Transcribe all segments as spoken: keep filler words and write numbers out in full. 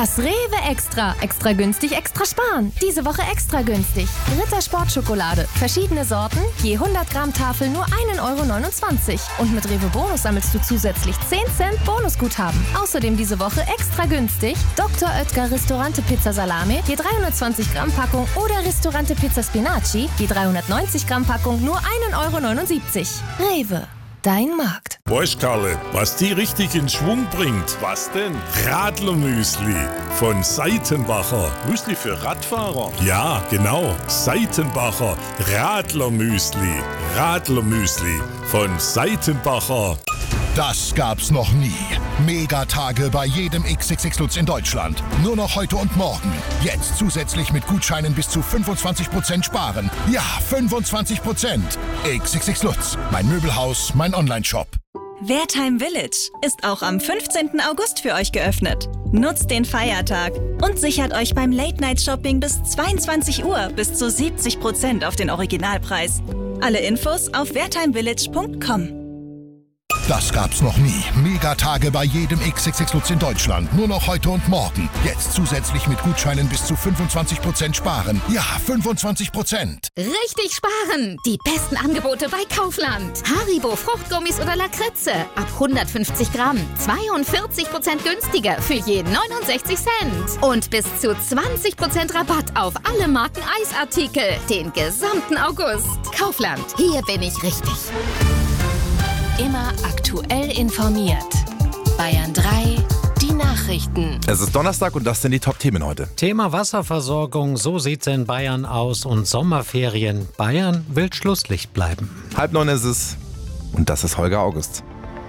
Das Rewe Extra. Extra günstig, extra sparen. Diese Woche extra günstig. Ritter Sportschokolade. Verschiedene Sorten. Je hundert Gramm Tafel nur ein Euro neunundzwanzig. Und mit Rewe Bonus sammelst du zusätzlich zehn Cent Bonusguthaben. Außerdem diese Woche extra günstig. Doktor Oetker Ristorante Pizza Salame. Je dreihundertzwanzig Gramm Packung. Oder Ristorante Pizza Spinaci. Je dreihundertneunzig Gramm Packung nur ein Euro neunundsiebzig. Rewe. Dein Markt. Weißt Karle, was die richtig in Schwung bringt? Was denn? Radlermüsli von Seitenbacher. Müsli für Radfahrer? Ja, genau. Seitenbacher Radlermüsli. Radlermüsli von Seitenbacher. Das gab's noch nie. Megatage bei jedem X X X Lutz in Deutschland. Nur noch heute und morgen. Jetzt zusätzlich mit Gutscheinen bis zu fünfundzwanzig Prozent sparen. Ja, fünfundzwanzig Prozent. X X X Lutz. Mein Möbelhaus, mein Onlineshop. Wertheim Village ist auch am fünfzehnten August für euch geöffnet. Nutzt den Feiertag und sichert euch beim Late-Night-Shopping bis zweiundzwanzig Uhr bis zu siebzig Prozent auf den Originalpreis. Alle Infos auf wertheim village punkt com. Das gab's noch nie. Megatage bei jedem X X X Lutz in Deutschland. Nur noch heute und morgen. Jetzt zusätzlich mit Gutscheinen bis zu fünfundzwanzig Prozent sparen. Ja, fünfundzwanzig Prozent. Richtig sparen! Die besten Angebote bei Kaufland. Haribo Fruchtgummis oder Lakritze. Ab hundertfünfzig Gramm. zweiundvierzig Prozent günstiger für je neunundsechzig Cent. Und bis zu zwanzig Prozent Rabatt auf alle Marken Eisartikel. Den gesamten August. Kaufland. Hier bin ich richtig. Immer aktuell informiert. Bayern drei, die Nachrichten. Es ist Donnerstag und das sind die Top-Themen heute. Thema Wasserversorgung, so sieht's in Bayern aus und Sommerferien. Bayern will Schlusslicht bleiben. Halb neun ist es und das ist Holger August.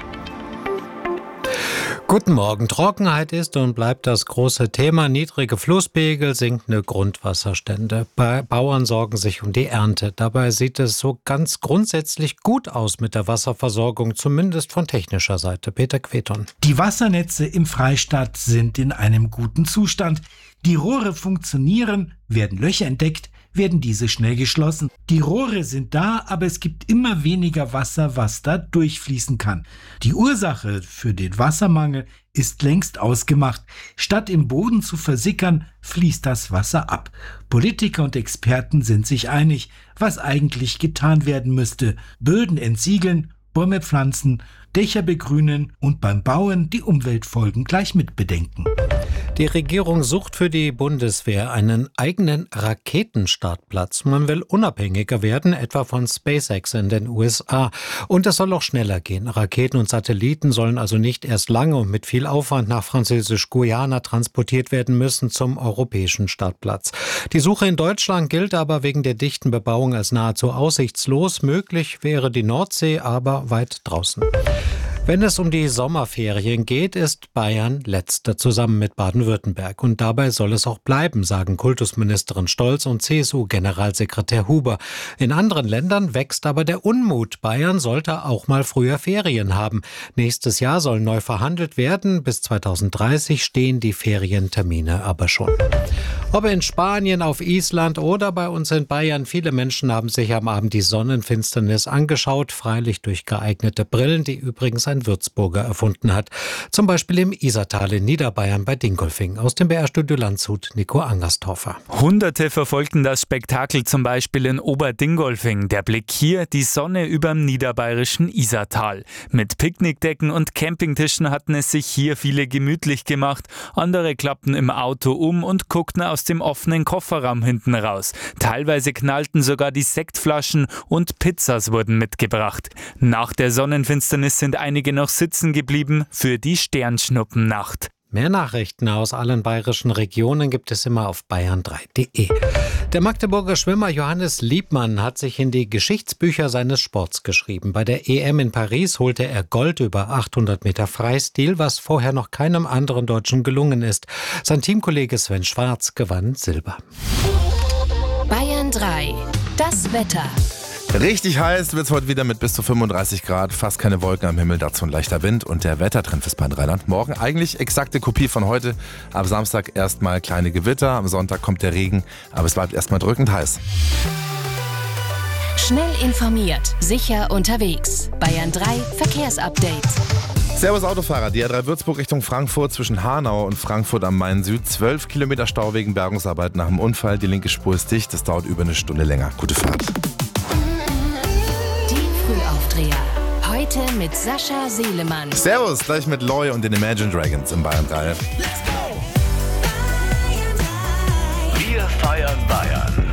Guten Morgen. Trockenheit ist und bleibt das große Thema. Niedrige Flusspegel, sinkende Grundwasserstände. Ba- Bauern sorgen sich um die Ernte. Dabei sieht es so ganz grundsätzlich gut aus mit der Wasserversorgung, zumindest von technischer Seite. Peter Queton. Die Wassernetze im Freistaat sind in einem guten Zustand. Die Rohre funktionieren, werden Löcher entdeckt, werden diese schnell geschlossen. Die Rohre sind da, aber es gibt immer weniger Wasser, was da durchfließen kann. Die Ursache für den Wassermangel ist längst ausgemacht. Statt im Boden zu versickern, fließt das Wasser ab. Politiker und Experten sind sich einig, was eigentlich getan werden müsste. Böden entsiegeln, Bäume pflanzen, Dächer begrünen und beim Bauen die Umweltfolgen gleich mitbedenken. Die Regierung sucht für die Bundeswehr einen eigenen Raketenstartplatz. Man will unabhängiger werden, etwa von SpaceX in den U S A. Und es soll auch schneller gehen. Raketen und Satelliten sollen also nicht erst lange und mit viel Aufwand nach Französisch-Guyana transportiert werden müssen zum europäischen Startplatz. Die Suche in Deutschland gilt aber wegen der dichten Bebauung als nahezu aussichtslos. Möglich wäre die Nordsee, aber weit draußen. Wenn es um die Sommerferien geht, ist Bayern Letzter zusammen mit Baden-Württemberg. Und dabei soll es auch bleiben, sagen Kultusministerin Stolz und C S U-Generalsekretär Huber. In anderen Ländern wächst aber der Unmut. Bayern sollte auch mal früher Ferien haben. Nächstes Jahr soll neu verhandelt werden. Bis zweitausenddreißig stehen die Ferientermine aber schon. Ob in Spanien, auf Island oder bei uns in Bayern, viele Menschen haben sich am Abend die Sonnenfinsternis angeschaut, freilich durch geeignete Brillen, die übrigens ein Würzburger erfunden hat. Zum Beispiel im Isartal in Niederbayern bei Dingolfing. Aus dem B R-Studio Landshut, Nico Angerstorfer. Hunderte verfolgten das Spektakel zum Beispiel in Oberdingolfing. Der Blick hier, die Sonne überm niederbayerischen Isartal. Mit Picknickdecken und Campingtischen hatten es sich hier viele gemütlich gemacht. Andere klappten im Auto um und guckten aus dem offenen Kofferraum hinten raus. Teilweise knallten sogar die Sektflaschen und Pizzas wurden mitgebracht. Nach der Sonnenfinsternis sind einige noch sitzen geblieben für die Sternschnuppennacht. Mehr Nachrichten aus allen bayerischen Regionen gibt es immer auf bayern drei punkt de. Der Magdeburger Schwimmer Johannes Liebmann hat sich in die Geschichtsbücher seines Sports geschrieben. Bei der E M in Paris holte er Gold über achthundert Meter Freistil, was vorher noch keinem anderen Deutschen gelungen ist. Sein Teamkollege Sven Schwarz gewann Silber. Bayern drei, das Wetter. Richtig heiß wird es heute wieder mit bis zu fünfunddreißig Grad, fast keine Wolken am Himmel, dazu ein leichter Wind und der Wettertrend fürs Rheinland. Morgen eigentlich exakte Kopie von heute, am Samstag erstmal kleine Gewitter, am Sonntag kommt der Regen, aber es bleibt erstmal drückend heiß. Schnell informiert, sicher unterwegs. Bayern drei Verkehrsupdate. Servus Autofahrer, die A drei Würzburg Richtung Frankfurt zwischen Hanau und Frankfurt am Main Süd. zwölf Kilometer Stau wegen Bergungsarbeit nach dem Unfall. Die linke Spur ist dicht, das dauert über eine Stunde länger. Gute Fahrt. Die Frühaufdreher. Heute mit Sascha Seelemann. Servus, gleich mit Loy und den Imagine Dragons im Bayern drei. Wir feiern Bayern.